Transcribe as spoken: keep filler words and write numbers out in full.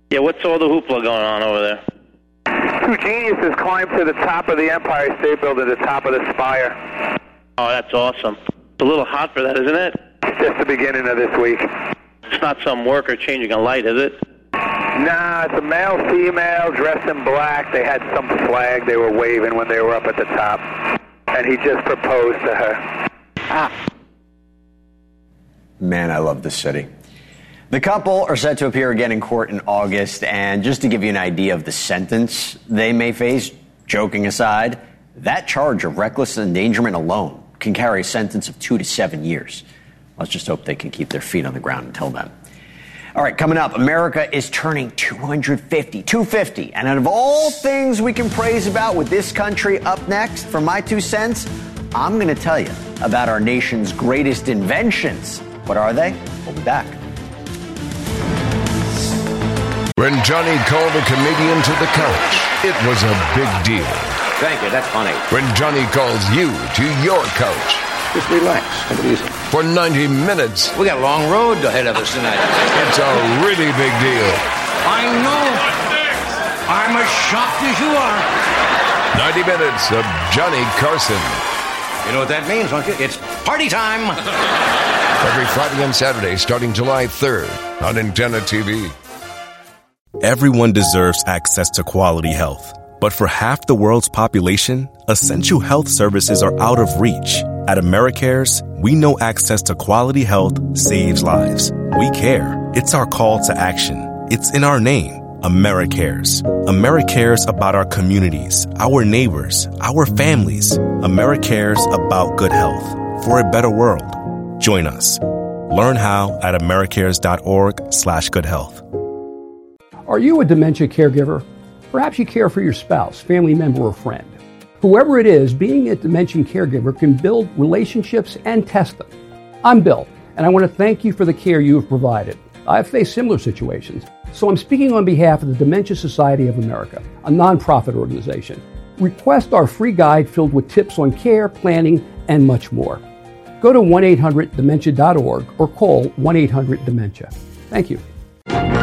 Yeah, what's all the hoopla going on over there? Two geniuses climbed to the top of the Empire State Building, the top of the spire. Oh, that's awesome. It's a little hot for that, isn't it? It's just the beginning of this week. It's not some worker changing a light, is it? Nah, it's a male, female, dressed in black. They had some flag they were waving when they were up at the top. And he just proposed to her. Ah. Man, I love this city. The couple are set to appear again in court in August, and just to give you an idea of the sentence they may face, joking aside, that charge of reckless endangerment alone can carry a sentence of two to seven years. Let's just hope they can keep their feet on the ground until then. All right, coming up, America is turning two hundred fifty, two fifty, and out of all things we can praise about with this country up next, for my two cents, I'm going to tell you about our nation's greatest inventions. What are they? We'll be back. When Johnny called a comedian to the couch, it was a big deal. Thank you, that's funny. When Johnny calls you to your couch. Just relax, take it easy. For ninety minutes. We got a long road ahead of us tonight. It's a really big deal. I know. I'm as shocked as you are. ninety minutes of Johnny Carson. You know what that means, don't you? It's party time. Every Friday and Saturday starting July third on Antenna T V. Everyone deserves access to quality health. But for half the world's population, essential health services are out of reach. At AmeriCares, we know access to quality health saves lives. We care. It's our call to action. It's in our name, AmeriCares. AmeriCares about our communities, our neighbors, our families. AmeriCares about good health for a better world. Join us. Learn how at americares.org slash good health. Are you a dementia caregiver? Perhaps you care for your spouse, family member, or friend. Whoever it is, being a dementia caregiver can build relationships and test them. I'm Bill, and I want to thank you for the care you have provided. I've faced similar situations, so I'm speaking on behalf of the Dementia Society of America, a nonprofit organization. Request our free guide filled with tips on care, planning, and much more. Go to one eight hundred dementia dot org or call one eight hundred dementia. Thank you.